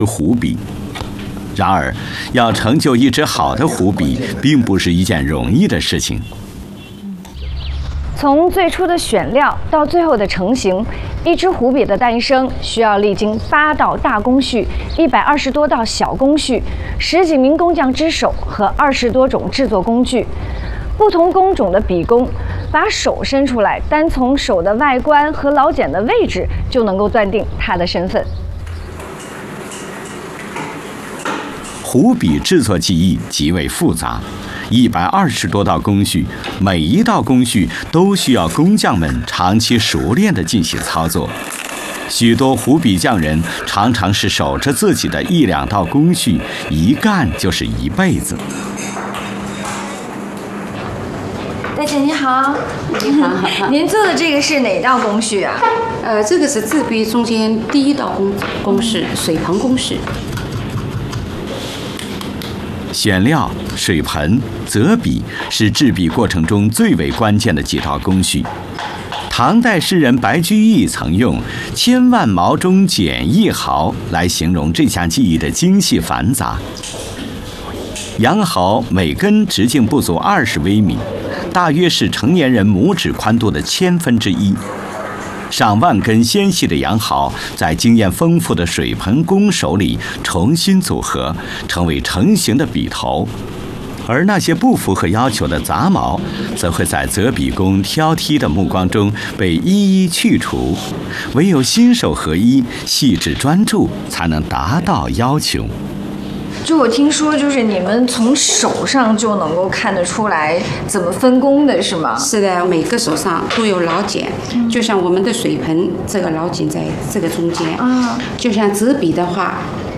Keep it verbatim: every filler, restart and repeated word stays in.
湖笔。然而，要成就一支好的湖笔，并不是一件容易的事情。 从最初的选料到最后的成型，一支湖笔的诞生需要历经八道大工序、一百二十多道小工序、十几名工匠之手和二十多种制作工具。不同工种的笔工把手伸出来，单从手的外观和老茧的位置就能够断定它的身份。 湖笔制作技艺极为复杂，一百二十多道工序，每一道工序都需要工匠们长期熟练地进行操作。许多湖笔匠人常常是守着自己的一两道工序，一干就是一辈子。 大姐你好， 你好， 您做的这个是哪道工序啊？ 呃，这个是制笔中间第一道工工序，水盆工序。 选料、水盆、择笔是制笔过程中最为关键的几道工序。唐代诗人白居易曾用“千万毛中剪一毫”来形容这项技艺的精细繁杂。羊毫每根直径不足二十微米，大约是成年人拇指宽度的千分之一。上万根纤细的羊毫在经验丰富的水盆工手里重新组合，成为成型的笔头。而那些不符合要求的杂毛，则会在择笔工挑剔的目光中被一一去除。唯有心手合一、细致专注，才能达到要求。 就我听说，就是你们从手上就能够看得出来怎么分工的，是吗？ 是的，每个手上都有老茧，嗯、就像我们的水盆，这个老茧在这个中间。啊，就像折笔的话，